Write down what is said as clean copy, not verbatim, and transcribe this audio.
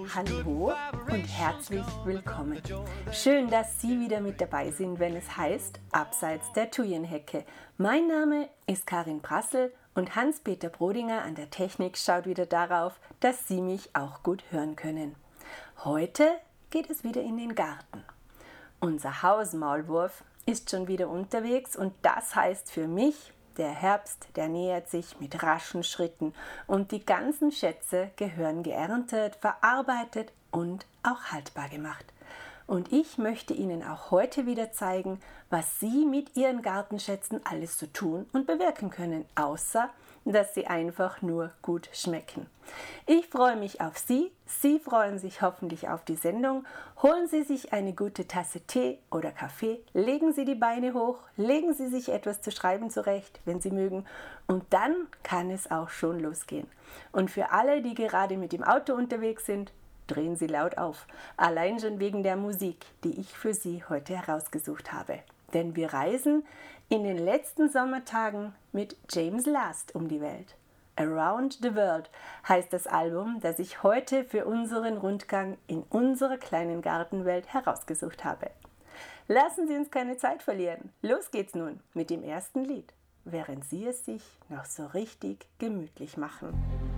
Hallo und herzlich willkommen. Schön, dass Sie wieder mit dabei sind, wenn es heißt Abseits der Thujenhecke. Mein Name ist Karin Brassel und Hans-Peter Brodinger an der Technik schaut wieder darauf, dass Sie mich auch gut hören können. Heute geht es wieder in den Garten. Unser Hausmaulwurf ist schon wieder unterwegs und das heißt für mich, der Herbst, der nähert sich mit raschen Schritten und die ganzen Schätze gehören geerntet, verarbeitet und auch haltbar gemacht. Und ich möchte Ihnen auch heute wieder zeigen, was Sie mit Ihren Gartenschätzen alles so tun und bewirken können, außer dass sie einfach nur gut schmecken. Ich freue mich auf Sie, Sie freuen sich hoffentlich auf die Sendung. Holen Sie sich eine gute Tasse Tee oder Kaffee, legen Sie die Beine hoch, legen Sie sich etwas zu schreiben zurecht, wenn Sie mögen, und dann kann es auch schon losgehen. Und für alle, die gerade mit dem Auto unterwegs sind, drehen Sie laut auf, allein schon wegen der Musik, die ich für Sie heute herausgesucht habe. Denn wir reisen in den letzten Sommertagen mit James Last um die Welt. Around the World heißt das Album, das ich heute für unseren Rundgang in unserer kleinen Gartenwelt herausgesucht habe. Lassen Sie uns keine Zeit verlieren. Los geht's nun mit dem ersten Lied, während Sie es sich noch so richtig gemütlich machen.